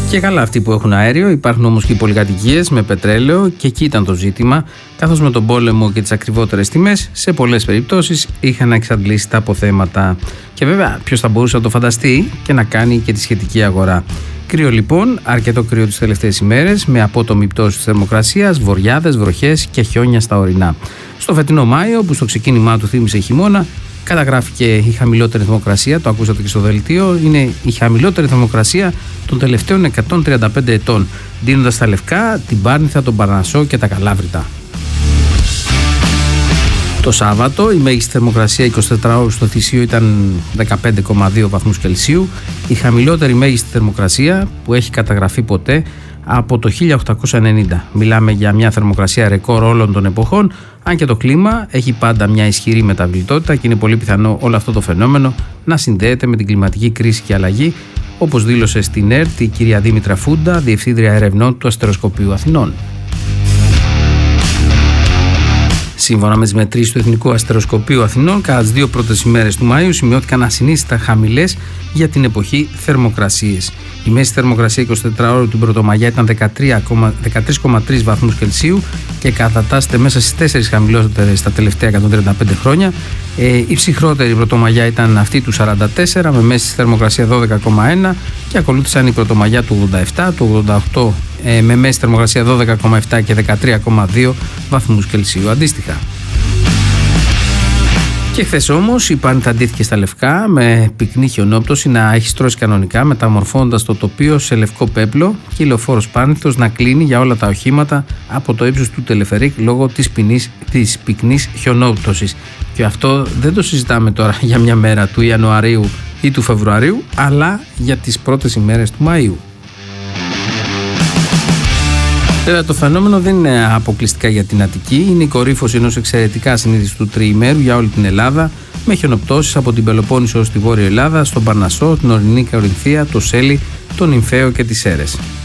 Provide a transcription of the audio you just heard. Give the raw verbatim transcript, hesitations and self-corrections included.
Και καλά αυτοί που έχουν αέριο, υπάρχουν όμως και οι πολυκατοικίες με πετρέλαιο και εκεί ήταν το ζήτημα, καθώς με τον πόλεμο και τις ακριβότερες τιμές, σε πολλές περιπτώσεις είχαν εξαντλήσει τα αποθέματα. Και βέβαια, ποιος θα μπορούσε να το φανταστεί και να κάνει και τη σχετική αγορά. Κρύο λοιπόν, αρκετό κρύο τις τελευταίες ημέρες, με απότομη πτώση της θερμοκρασίας, βοριάδες, βροχές και χιόνια στα ορεινά. Στο φετινό Μάιο, που στο ξεκίνημά του θύμισε χειμώνα, καταγράφηκε η χαμηλότερη θερμοκρασία, το ακούσατε και στο δελτίο, είναι η χαμηλότερη θερμοκρασία των τελευταίων εκατόν τριάντα πέντε ετών, δίνοντας τα Λευκά, την Πάρνηθα, τον Παρνασσό και τα Καλάβρητα. Το Σάββατο η μέγιστη θερμοκρασία είκοσι τέσσερις ώρες στο Θησίο ήταν δεκαπέντε κόμμα δύο βαθμούς Κελσίου, η χαμηλότερη μέγιστη θερμοκρασία που έχει καταγραφεί ποτέ από το χίλια οκτακόσια ενενήντα. Μιλάμε για μια θερμοκρασία ρεκόρ όλων των εποχών, αν και το κλίμα έχει πάντα μια ισχυρή μεταβλητότητα και είναι πολύ πιθανό όλο αυτό το φαινόμενο να συνδέεται με την κλιματική κρίση και αλλαγή, όπως δήλωσε στην ΕΡΤ η κυρία Δήμητρα Φούντα, Διευθύντρια Ερευνών του Αστεροσκοπείου Αθηνών. Σύμφωνα με τις μετρήσεις του Εθνικού Αστεροσκοπείου Αθηνών, κατά τις δύο πρώτες ημέρες του Μαΐου σημειώθηκαν ασυνήθιστα χαμηλές για την εποχή θερμοκρασίες. Η μέση θερμοκρασία είκοσι τέσσερις ώρες του Πρωτομαγιά ήταν δεκατρείς κόμμα τρία βαθμούς Κελσίου και κατατάσσεται μέσα στις τέσσερις χαμηλότερες τα τελευταία εκατόν τριάντα πέντε χρόνια. Ε, η ψυχρότερη Πρωτομαγιά ήταν αυτή του σαράντα τέσσερα με μέση θερμοκρασία δώδεκα κόμμα ένα και ακολούθησαν η Πρωτομαγιά του ογδόντα επτά, του ογδόντα οκτώ ε, με μέση θερμοκρασία δώδεκα κόμμα επτά και δεκατρία κόμμα δύο βαθμούς Κελσίου αντίστοιχα. Και χθες όμως η Πάρνηθα αντίθηκε στα Λευκά με πυκνή χιονόπτωση να έχει στρώσει κανονικά, μεταμορφώνοντας το τοπίο σε λευκό πέπλο και η λεωφόρος Πάρνηθος να κλείνει για όλα τα οχήματα από το ύψος του τελεφερίκ λόγω της, ποινής, της πυκνής χιονόπτωσης. Και αυτό δεν το συζητάμε τώρα για μια μέρα του Ιανουαρίου ή του Φεβρουαρίου, αλλά για τις πρώτες ημέρες του Μαΐου. Βέβαια, το φαινόμενο δεν είναι αποκλειστικά για την Αττική, είναι η κορύφωση ενός εξαιρετικά συνήθιστου τριημέρου για όλη την Ελλάδα, με χιονοπτώσεις από την Πελοπόννησο στη Βόρεια Ελλάδα, στον Παρνασσό, την ορεινή Κορινθία, το Σέλι, τον Νυμφαίο και τις Σέρρες.